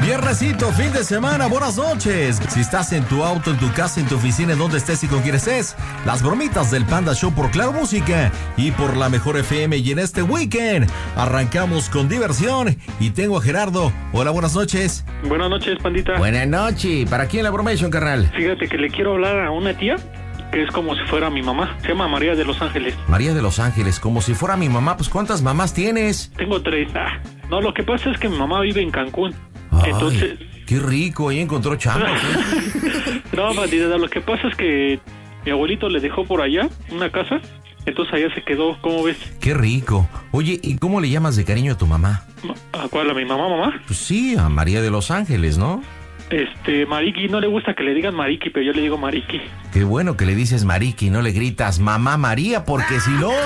Viernesito, fin de semana, buenas noches. Si estás en tu auto, en tu casa, en tu oficina, en donde estés y con quien estés, las bromitas del Panda Show por Claro Música y por la Mejor FM. Y en este weekend arrancamos con diversión y tengo a Gerardo. Hola, buenas noches. Buenas noches, Pandita. Buenas noches. ¿Para quién la bromation, carnal? Fíjate que le quiero hablar a una tía que es como si fuera mi mamá. Se llama María de Los Ángeles. María de Los Ángeles, como si fuera mi mamá. Pues, ¿cuántas mamás tienes? Tengo 3. No, lo que pasa es que mi mamá vive en Cancún. Ay, entonces... qué rico, ahí encontró chamba. No, Pandita, lo que pasa es que mi abuelito le dejó por allá una casa. Entonces allá se quedó, ¿cómo ves? Qué rico. Oye, ¿y cómo le llamas de cariño a tu mamá? ¿A cuál? ¿A mi mamá? Pues sí, a María de Los Ángeles, ¿no? Mariqui, no le gusta que le digan Mariqui, pero yo le digo Mariqui. Qué bueno que le dices Mariqui, no le gritas Mamá María, porque si no...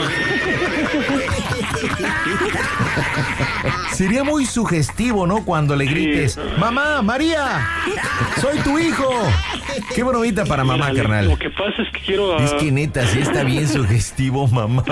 Sería muy sugestivo, ¿no? Cuando le grites, sí. Mamá María, soy tu hijo. Qué bromita para mamá, mira, carnal. Lo que pasa es que quiero... Es que neta, sí está bien sugestivo, mamá.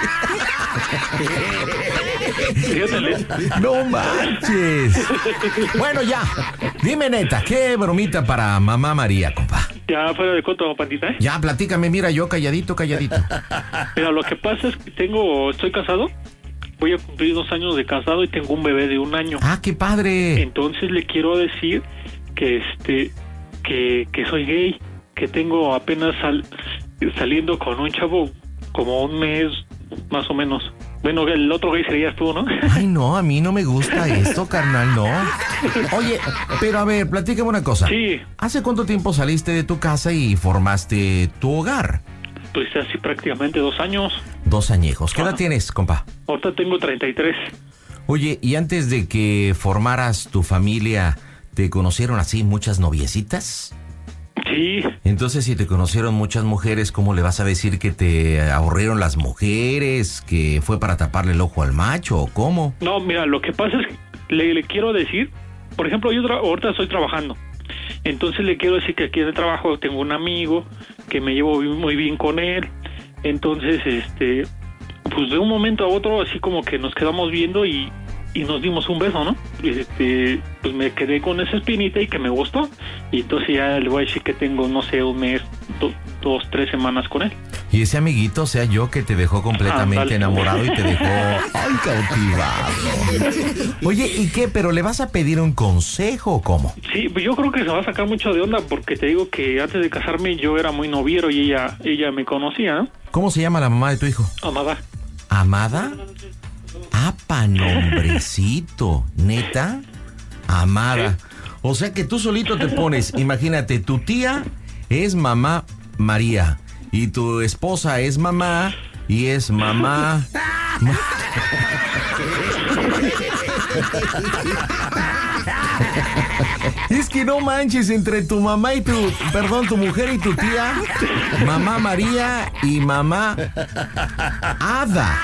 No manches. Bueno, ya. Dime neta, ¿qué bromita para mamá María, compa? Ya fuera de coto, Pandita, ¿eh? Ya, platícame, mira, yo calladito. Mira, lo que pasa es que estoy casado. Voy a cumplir 2 años de casado y tengo un bebé de 1 año. ¡Ah, qué padre! Entonces le quiero decir que que soy gay, que tengo apenas saliendo con un chavo como 1 mes, más o menos. Bueno, el otro gay serías tú, ¿no? Ay, no, a mí no me gusta esto, carnal, no. Oye, pero a ver, platícame una cosa. Sí. ¿Hace cuánto tiempo saliste de tu casa y formaste tu hogar? Pues así prácticamente 2 años. 2 añejos. ¿Qué edad tienes, compa? Ahorita tengo 33. Oye, ¿y antes de que formaras tu familia, te conocieron así muchas noviecitas? Sí. Entonces, si te conocieron muchas mujeres, ¿cómo le vas a decir que te aburrieron las mujeres? ¿Que fue para taparle el ojo al macho o cómo? No, mira, lo que pasa es que le quiero decir, por ejemplo, yo ahorita estoy trabajando. Entonces le quiero decir que aquí en el trabajo tengo un amigo que me llevo muy bien con él. Entonces, pues de un momento a otro, así como que nos quedamos viendo y nos dimos un beso, ¿no? Pues me quedé con esa espinita y que me gustó. Y entonces ya le voy a decir que tengo, no sé, 1 mes, 2, 3 semanas con él. Y ese amiguito sea yo que te dejó completamente enamorado y te dejó cautivado. Oye, ¿y qué? ¿Pero le vas a pedir un consejo o cómo? Sí, pues yo creo que se va a sacar mucho de onda porque te digo que antes de casarme yo era muy noviero y ella me conocía, ¿no? ¿Cómo se llama la mamá de tu hijo? Amada. ¿Amada? ¡Apa, nombrecito! ¿Neta? Amada. Sí. O sea que tú solito te pones, imagínate, tu tía es mamá María y tu esposa es mamá y es mamá... Es que no manches, entre tu mamá y tu mujer y tu tía, mamá María y mamá Ada.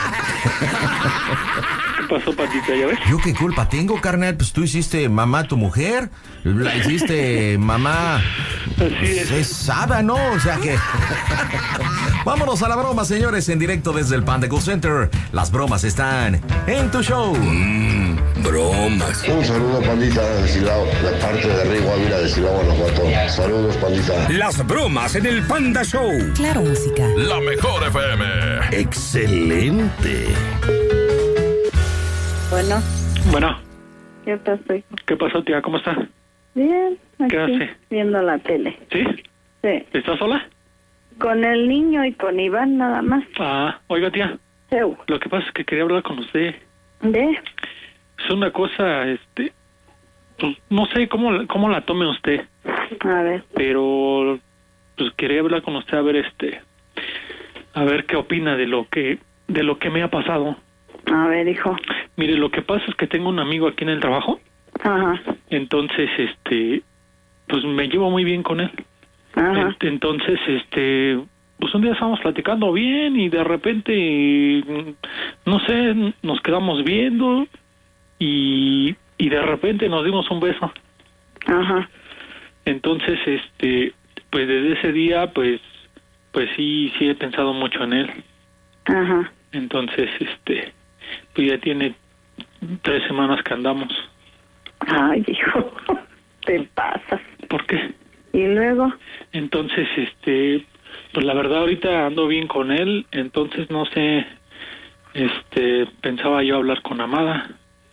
¿Qué pasó, Patita? ¿Ya ves? ¿Yo qué culpa tengo, carnal? Pues tú hiciste mamá tu mujer, la hiciste mamá... Así es Ada, ¿no? O sea que... Vámonos a la broma, señores, en directo desde el Panda Call Center. Las bromas están en tu show. Bromas. Un saludo, Pandita, de Silao, de parte de Rigo Ávila de Silao, Guanajuato. Saludos, Pandita. Las bromas en el Panda Show. Claro Música. La Mejor FM. Excelente. Bueno. ¿Qué pasó, hijo? ¿Qué pasó, tía? ¿Cómo está? Bien, aquí, ¿qué hace? Viendo la tele. ¿Sí? Sí. ¿Estás sola? Con el niño y con Iván nada más. Oiga, tía. Sí. Lo que pasa es que quería hablar con usted. ¿De? Es una cosa, pues, no sé cómo la tome usted. A ver. Pero, pues, quería hablar con usted a ver qué opina de lo que me ha pasado. A ver, hijo. Mire, lo que pasa es que tengo un amigo aquí en el trabajo. Ajá. Entonces, pues me llevo muy bien con él. Ajá. Entonces, pues un día estábamos platicando bien y de repente, no sé, nos quedamos viendo y de repente nos dimos un beso. Ajá. Entonces, pues desde ese día, pues sí he pensado mucho en él. Ajá. Entonces, pues ya tiene 3 semanas que andamos. Ay, hijo, te pasas. ¿Por qué? ¿Y luego? Entonces, pues la verdad ahorita ando bien con él, entonces no sé, pensaba yo hablar con Amada,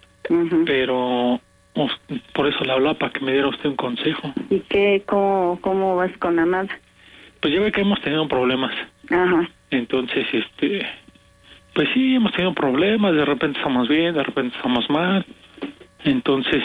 pero por eso le hablaba, para que me diera usted un consejo. ¿Y cómo vas con Amada? Pues ya ve que hemos tenido problemas. Ajá. Entonces, pues sí, hemos tenido problemas, de repente estamos bien, de repente estamos mal. Entonces,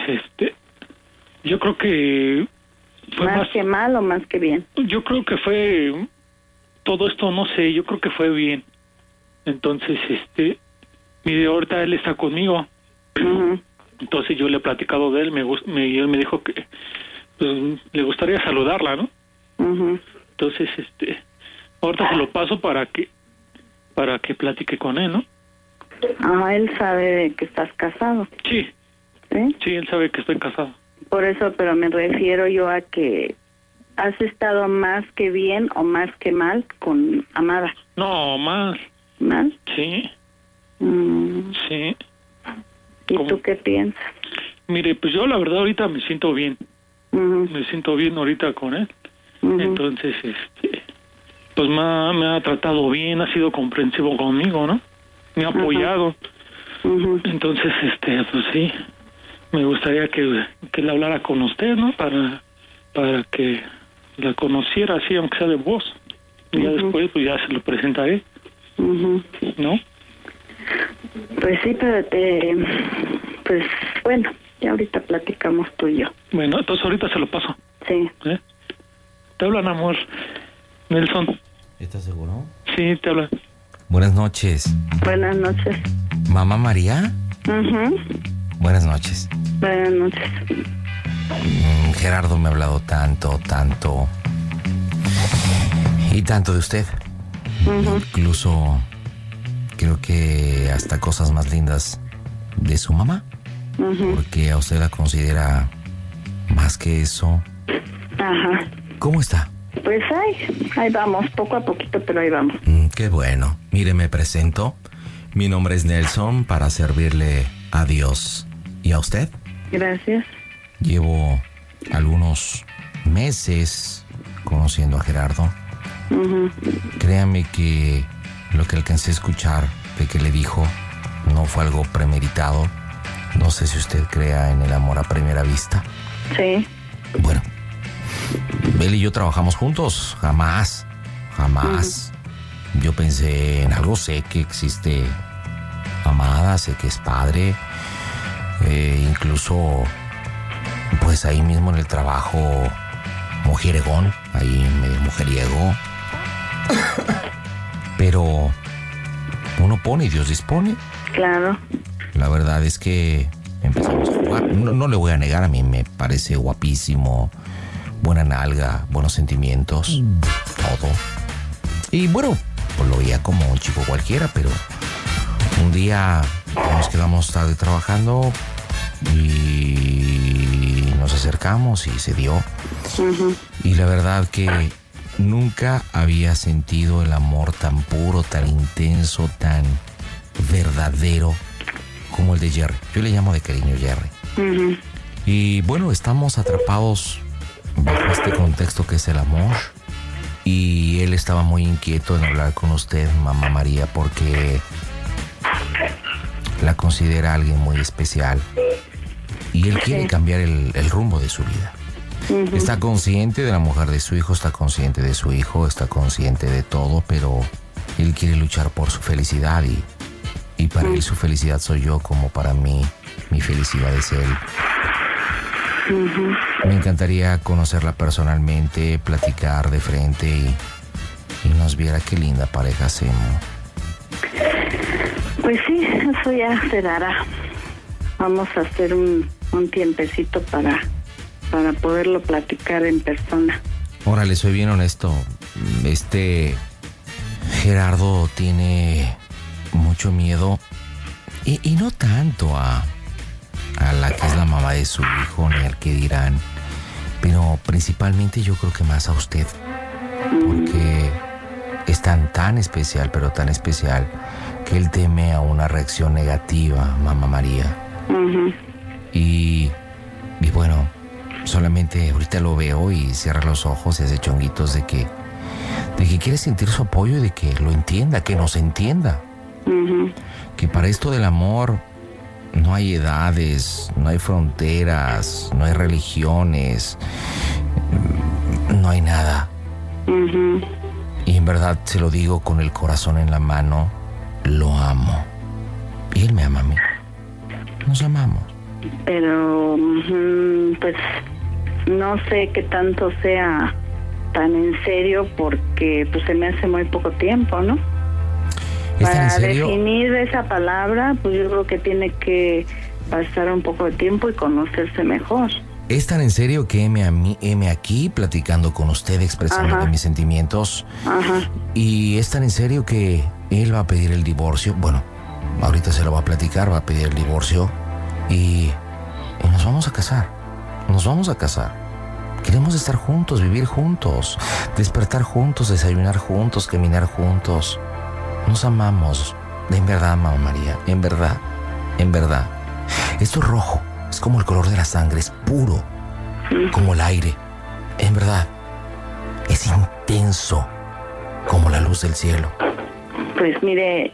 yo creo que fue ¿Más que mal o más que bien? Yo creo que fue todo esto, no sé, yo creo que fue bien. Entonces, mire, ahorita él está conmigo. Entonces yo le he platicado de él, y él me dijo que pues, le gustaría saludarla, ¿no? Entonces, ahorita se lo paso para que platique con él, ¿no? Ah, él sabe que estás casado. Sí. ¿Sí? Sí, él sabe que estoy casado. Por eso, pero me refiero yo a que has estado más que bien o más que mal con Amada. No, más. ¿Mal? Sí. Sí. ¿Y tú qué piensas? Mire, pues yo la verdad ahorita me siento bien. Me siento bien ahorita con él. Entonces, pues me ha tratado bien, ha sido comprensivo conmigo, ¿no? Me ha apoyado. Entonces, pues sí, me gustaría que le hablara con usted, ¿no? Para que la conociera así, aunque sea de voz. Y ya después, pues ya se lo presentaré. ¿No? Pues sí, pero pues bueno, ya ahorita platicamos tú y yo. Bueno, entonces ahorita se lo paso. Sí. Te hablan, amor. Nelson. ¿Estás seguro? Sí, te hablan. Buenas noches. Buenas noches. ¿Mamá María? Buenas noches. Buenas noches. Gerardo me ha hablado tanto y tanto de usted. Incluso creo que hasta cosas más lindas de su mamá, porque a usted la considera más que eso. Ajá. ¿Cómo está? Pues ahí vamos, poco a poquito, pero ahí vamos. Qué bueno. Mire, me presento. Mi nombre es Nelson, para servirle a Dios y a usted. Gracias. Llevo algunos meses conociendo a Gerardo. Créame que lo que alcancé a escuchar de que le dijo no fue algo premeditado. No sé si usted crea en el amor a primera vista. Sí. Bueno, él y yo trabajamos juntos. Jamás. Yo pensé en algo, sé que existe Amada, sé que es padre. Incluso, pues ahí mismo en el trabajo, mujeregón, ahí medio mujeriego. Pero uno pone y Dios dispone. Claro. La verdad es que empezamos a jugar. No le voy a negar, a mí me parece guapísimo, buena nalga, buenos sentimientos, todo. Y bueno, pues lo veía como un chico cualquiera, pero un día nos quedamos tarde trabajando y nos acercamos y se dio. Y la verdad que nunca había sentido el amor tan puro, tan intenso, tan verdadero como el de Jerry. Yo le llamo de cariño Jerry. Y bueno, estamos atrapados bajo este contexto que es el amor. Y él estaba muy inquieto en hablar con usted, mamá María, porque la considera alguien muy especial. Y él quiere cambiar el rumbo de su vida. Está consciente de la mujer de su hijo, está consciente de su hijo, está consciente de todo, pero él quiere luchar por su felicidad y para él su felicidad soy yo, como para mí mi felicidad es él. Me encantaría conocerla personalmente, platicar de frente y nos viera qué linda pareja hacemos. Pues sí, eso ya se dará. Vamos a hacer un tiempecito para poderlo platicar en persona. Órale, soy bien honesto. Gerardo tiene mucho miedo y no tanto a la que es la mamá de su hijo ni al que dirán, pero principalmente yo creo que más a usted, porque es tan especial, pero tan especial que él teme a una reacción negativa, mamá María. Y Solamente ahorita lo veo y cierra los ojos y hace chonguitos de que quiere sentir su apoyo y de que lo entienda, que nos entienda. Uh-huh. Que para esto del amor no hay edades, no hay fronteras, no hay religiones, no hay nada. Uh-huh. Y en verdad se lo digo con el corazón en la mano, lo amo. Y él me ama a mí. Nos amamos. Pero, pues, no sé qué tanto sea tan en serio porque pues se me hace muy poco tiempo, ¿no? Para definir esa palabra, pues yo creo que tiene que pasar un poco de tiempo y conocerse mejor. Es tan en serio que heme aquí platicando con usted, expresando de mis sentimientos. Ajá. Y es tan en serio que él va a pedir el divorcio. Bueno, ahorita se lo va a platicar, va a pedir el divorcio y nos vamos a casar. Nos vamos a casar. Queremos estar juntos, vivir juntos, despertar juntos, desayunar juntos, caminar juntos. Nos amamos. En verdad, mamá María, en verdad, en verdad. Esto es rojo, es como el color de la sangre, es puro, como el aire. En verdad, es intenso, como la luz del cielo. Pues mire,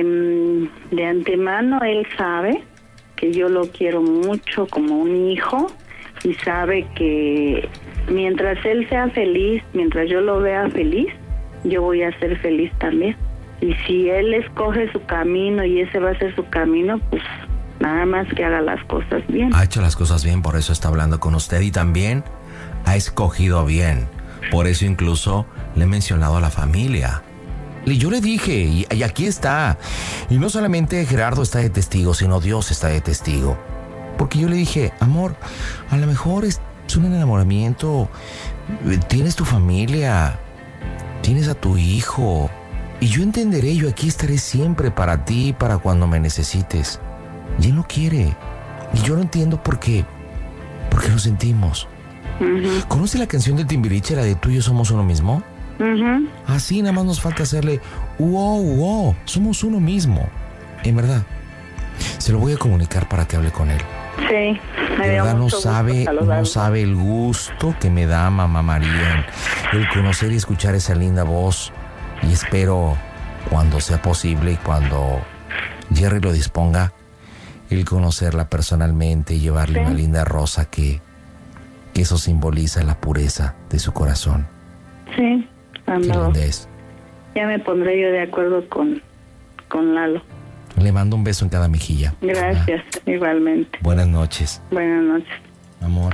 de antemano él sabe que yo lo quiero mucho como un hijo y sabe que mientras él sea feliz, mientras yo lo vea feliz, yo voy a ser feliz también. Y si él escoge su camino y ese va a ser su camino, pues nada más que haga las cosas bien. Ha hecho las cosas bien, por eso está hablando con usted y también ha escogido bien. Por eso incluso le he mencionado a la familia. Y yo le dije, y aquí está. Y no solamente Gerardo está de testigo, sino Dios está de testigo. Porque yo le dije, amor, a lo mejor es un enamoramiento. Tienes tu familia, tienes a tu hijo. Y yo entenderé, yo aquí estaré siempre para ti, para cuando me necesites. Y él no quiere. Y yo no entiendo por qué. Porque lo sentimos. Uh-huh. ¿Conoce la canción de Timbiriche, la de Tú y yo somos uno mismo? Uh-huh. Así nada más nos falta hacerle wow, somos uno mismo. En verdad. Se lo voy a comunicar para que hable con él. Sí. De verdad no sabe el gusto que me da mamá María el conocer y escuchar esa linda voz. Y espero, cuando sea posible y cuando Jerry lo disponga, el conocerla personalmente y llevarle una linda rosa que eso simboliza la pureza de su corazón. Sí, qué linda es. Ya me pondré yo de acuerdo con Lalo. Le mando un beso en cada mejilla. Gracias, igualmente. Buenas noches. Buenas noches. Amor.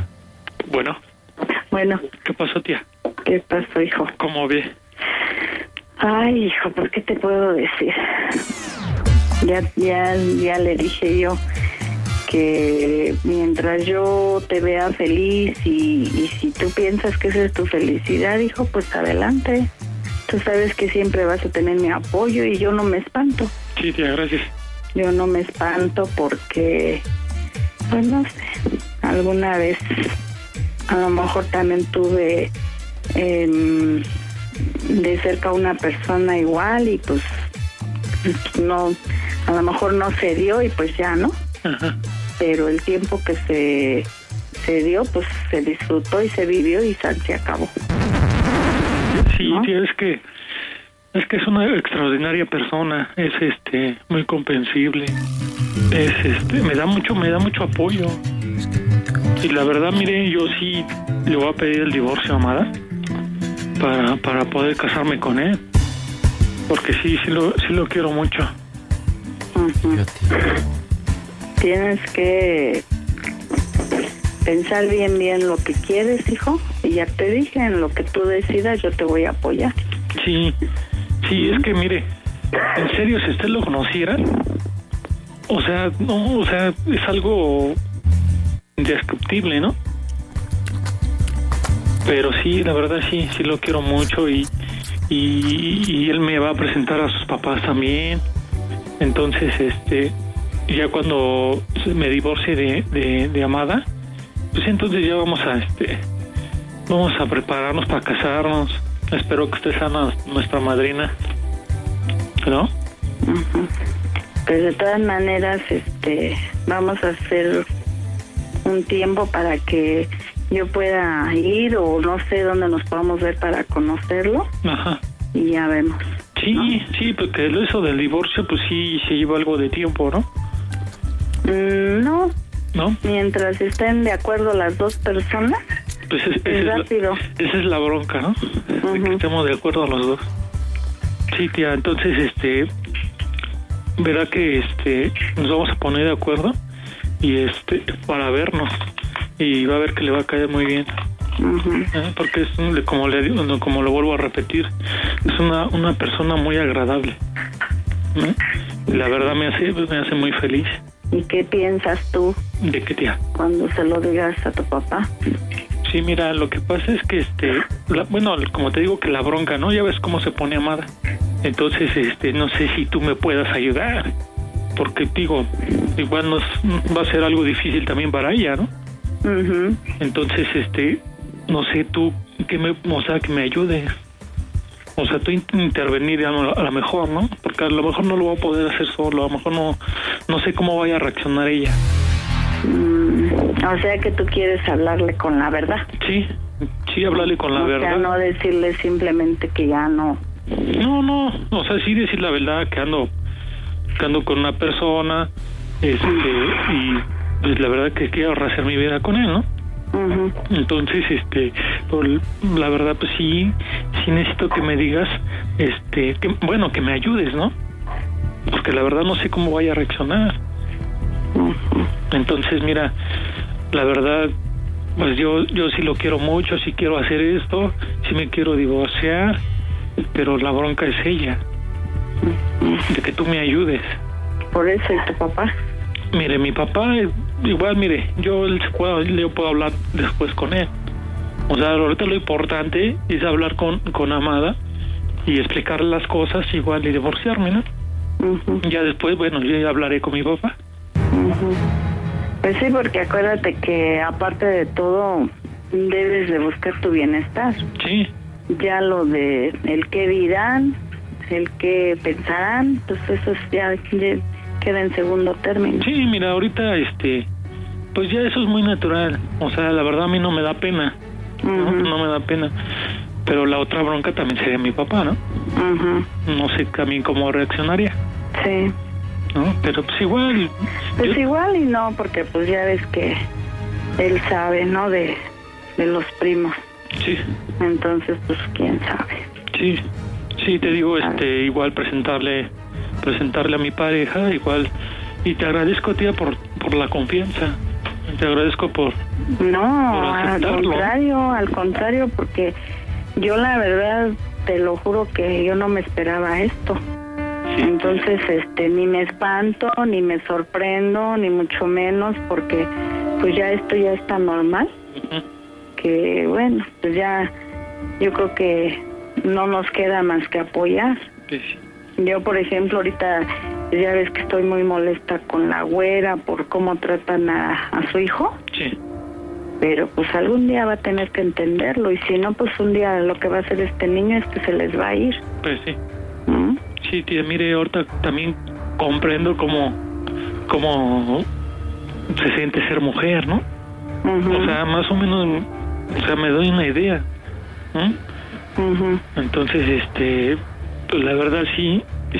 Bueno. ¿Qué pasó, tía? ¿Qué pasó, hijo? ¿Cómo ve? Ay, hijo, ¿por qué te puedo decir? Ya le dije yo que mientras yo te vea feliz y si tú piensas que esa es tu felicidad, hijo, pues adelante. Tú sabes que siempre vas a tener mi apoyo y yo no me espanto. Sí, tía, gracias. Yo no me espanto porque, pues no sé, alguna vez a lo mejor también tuve de cerca a una persona igual y pues no, a lo mejor no se dio y pues ya, ¿no? Ajá. Pero el tiempo que se dio, pues se disfrutó y se vivió y se acabó. Sí, ¿no? Tía, es que es una extraordinaria persona, es muy comprensible, me da mucho apoyo. Y la verdad, mire, yo sí le voy a pedir el divorcio a Amada para poder casarme con él, porque sí lo quiero mucho. Uh-huh. Tienes que pensar bien lo que quieres, hijo, y ya te dije, en lo que tú decidas yo te voy a apoyar. Sí, es que mire, en serio, si usted lo conociera, es algo indescriptible, ¿no? Pero sí, la verdad sí lo quiero mucho y él me va a presentar a sus papás también. Entonces, ya cuando me divorcie de Amada, pues entonces ya vamos a prepararnos para casarnos. Espero que usted sea nuestra madrina, ¿no? Uh-huh. Pues de todas maneras, vamos a hacer un tiempo para que yo pueda ir o no sé dónde nos podamos ver para conocerlo. Ajá. Y ya vemos. Sí, ¿no? Sí, porque eso del divorcio, pues sí, se lleva algo de tiempo, ¿no? No. ¿No? Mientras estén de acuerdo las dos personas, Pues es rápido. Esa es la bronca, ¿no? De que estemos de acuerdo los dos. Sí, tía, entonces, verá que, nos vamos a poner de acuerdo y, para vernos. Y va a ver que le va a caer muy bien. Porque es, como le digo, como lo vuelvo a repetir, es una persona muy agradable, ¿no? Y la verdad me hace muy feliz. ¿Y qué piensas tú? ¿De qué, tía? Cuando se lo digas a tu papá. Sí, mira, lo que pasa es que, bueno, como te digo, que la bronca, ¿no? Ya ves cómo se pone Amada. Entonces, no sé si tú me puedas ayudar. Porque, digo, igual va a ser algo difícil también para ella, ¿no? Entonces, no sé tú, que me ayudes. O sea, tú intervenir a lo mejor, ¿no? Porque a lo mejor no lo voy a poder hacer solo, a lo mejor no sé cómo vaya a reaccionar ella. O sea que tú quieres hablarle con la verdad. Sí, hablarle con la verdad. O sea, no decirle simplemente que ya no. No, o sea, sí decir la verdad, que ando con una persona, y pues la verdad que quiero rehacer mi vida con él, ¿no? Entonces, la verdad, pues sí necesito que me digas, que me ayudes, ¿no? Porque la verdad no sé cómo vaya a reaccionar. Entonces, mira, la verdad, pues yo sí lo quiero mucho, sí quiero hacer esto, sí me quiero divorciar, pero la bronca es ella, de que tú me ayudes. Por eso, ¿y tu papá? Mire, mi papá, igual, yo puedo hablar después con él. O sea, ahorita lo importante es hablar con Amada y explicarle las cosas, igual, y divorciarme, ¿no? Ya después, bueno, yo ya hablaré con mi papá. Pues sí, porque acuérdate que aparte de todo debes de buscar tu bienestar. Sí. Ya lo de el qué dirán, el qué pensarán, pues eso ya queda en segundo término. Sí, mira, ahorita pues ya eso es muy natural. O sea, la verdad a mí no me da pena. No me da pena. Pero la otra bronca también sería mi papá, ¿no? No sé también cómo reaccionaría. Sí. ¿No? Pero pues igual. Pues igual y no, porque pues ya ves que él sabe, ¿no? De los primos. Sí. Entonces, pues quién sabe. Sí, te digo, igual presentarle a mi pareja, igual. Y te agradezco, tía, por la confianza. Te agradezco por al contrario, porque yo la verdad te lo juro que yo no me esperaba esto. Sí. Entonces, ni me espanto, ni me sorprendo, ni mucho menos, porque pues ya esto ya está normal. Que bueno, pues ya yo creo que no nos queda más que apoyar. Sí. Yo, por ejemplo, ahorita ya ves que estoy muy molesta con la güera por cómo tratan a su hijo. Sí. Pero pues algún día va a tener que entenderlo, y si no, pues un día lo que va a hacer este niño es que se les va a ir. Pues sí. Sí, tía, mire, ahorita también comprendo cómo se siente ser mujer, ¿no? O sea, más o menos, me doy una idea. Entonces, pues la verdad sí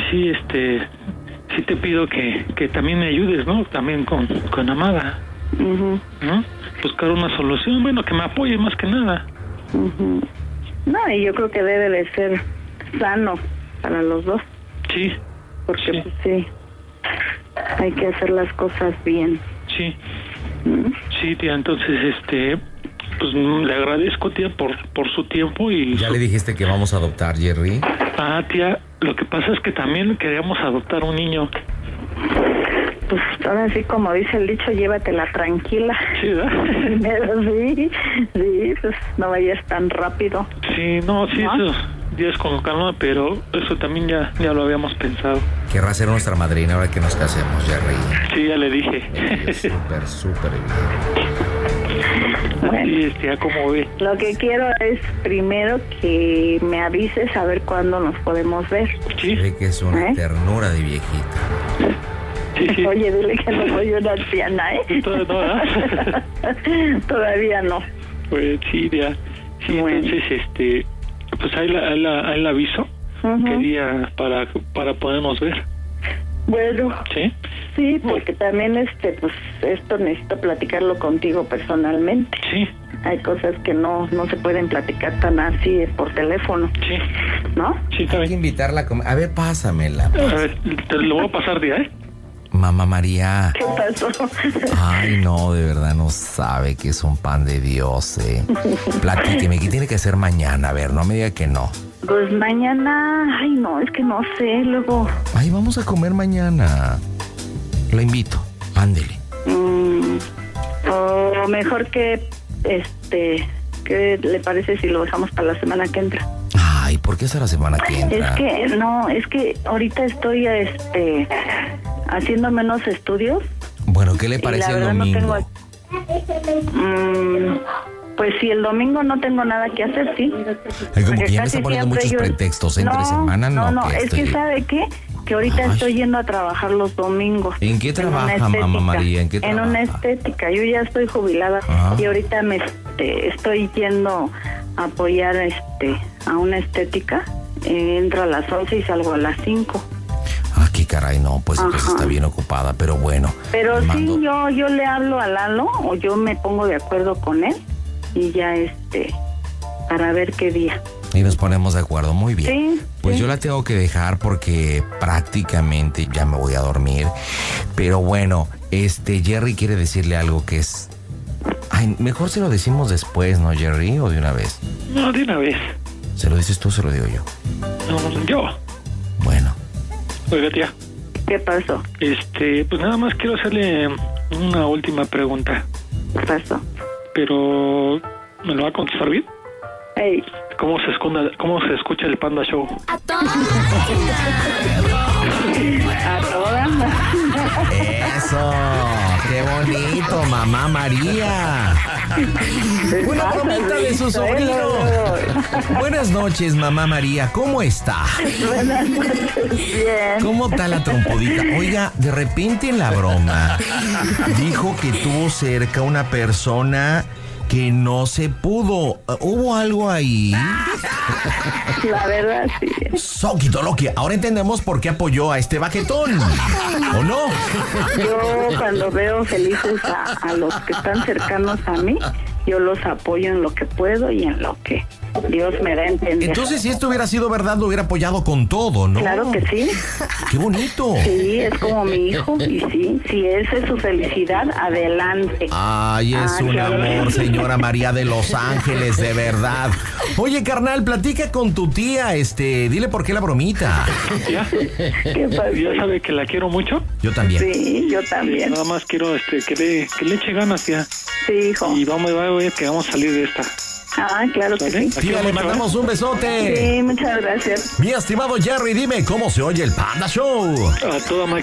te pido que también me ayudes, ¿no? También con Amada, ¿no? Buscar una solución, bueno, que me apoye más que nada. No, y yo creo que debe de ser sano para los dos. Sí. Porque pues sí, hay que hacer las cosas bien. Sí. Sí, tía, entonces, pues le agradezco, tía, por su tiempo y... ¿Ya le dijiste que vamos a adoptar, Jerry? Tía, lo que pasa es que también queríamos adoptar un niño. Pues ahora sí, como dice el dicho, llévatela tranquila. Sí, ¿verdad? Pero sí, pues no vayas tan rápido. Sí, ¿no? Eso días con calma, pero eso también ya lo habíamos pensado. Querrá ser nuestra madrina ahora que nos casemos, Jerry. Sí, ya le dije. Súper bien. Bueno, sí, ya como ve. Lo que quiero es primero que me avises a ver cuándo nos podemos ver. Sí. Sé que es una ternura de viejita. Sí. Oye, dile que no soy una anciana, ¿eh? Todavía no. Todavía no. Pues sí, ya. Sí, bueno. Entonces, pues ahí la aviso. ¿Qué día para podernos ver? Bueno. ¿Sí? Sí, porque también pues esto necesito platicarlo contigo personalmente. Sí. Hay cosas que no se pueden platicar tan así por teléfono. Sí. ¿No? Sí, está bien. Hay que invitarla a comer. A ver, pásamela. A ver, te lo voy a pasar día, ¿eh? Mamá María. ¿Qué pasó? Ay, no, de verdad no sabe que es un pan de Dios, Platíqueme, ¿qué tiene que hacer mañana? A ver, no me diga que no. Pues mañana, ay no, es que no sé, luego... Ay, vamos a comer mañana. La invito, ándele. O mejor que, ¿qué le parece si lo dejamos para la semana que entra? Ay, ¿por qué será la semana que entra? Es que ahorita estoy, haciendo menos estudios. Bueno, ¿qué le parece el domingo? No tengo... Pues si el domingo no tengo nada que hacer, sí. Ay, como que ya me está poniendo muchos pretextos. Entre semana no. Es que ¿sabe qué? Que ahorita estoy yendo a trabajar los domingos. ¿En qué trabaja, mamá María? ¿En qué trabaja? En una estética. Yo ya estoy jubilada y ahorita estoy yendo a apoyar a una estética. Entro a las 11 y salgo a las 5. Ah, qué caray, no, pues entonces está bien ocupada, pero bueno. Pero sí, yo le hablo a Lalo o yo me pongo de acuerdo con él y ya para ver qué día. Y nos ponemos de acuerdo, muy bien. Sí, pues yo la tengo que dejar porque prácticamente ya me voy a dormir. Pero bueno, Jerry quiere decirle algo que es... Ay, mejor se lo decimos después, ¿no, Jerry? ¿O de una vez? No, de una vez. ¿Se lo dices tú o se lo digo yo? No, yo. Bueno. Oiga, tía. ¿Qué pasó? Pues nada más quiero hacerle una última pregunta. ¿Qué pasó? Pero, ¿me lo va a contestar bien? Hey. ¿Cómo se escucha el Panda Show? A todas. Eso, qué bonito, mamá María. Una bromita de su sobrino. Buenas noches, mamá María, ¿cómo está? Buenas noches, bien. ¿Cómo está la trompudita? Oiga, de repente en la broma dijo que tuvo cerca una persona que no se pudo. ¿Hubo algo ahí? La verdad, sí. Soquito Loki, ahora entendemos por qué apoyó a este baquetón, ¿o no? Yo cuando veo felices a los que están cercanos a mí, yo los apoyo en lo que puedo y en lo que Dios me da a entender. Entonces, si esto hubiera sido verdad, lo hubiera apoyado con todo, ¿no? Claro que sí. ¡Qué bonito! Sí, es como mi hijo. Y sí, si esa es su felicidad, adelante. Ay, es un amor, señora María de Los Ángeles, de verdad. Oye, carnal, platica con tu tía, dile por qué la bromita. ¿Ya? ¿Qué pasa? ¿Ya sabe que la quiero mucho? Yo también. Sí, yo también. Nada más quiero que le eche ganas, tía. Sí, hijo. Y vamos a salir de esta. Ah, claro que sí. Tía, le mandamos un besote. Sí, muchas gracias. Mi estimado Jerry, dime cómo se oye el Panda Show. A toda máquina.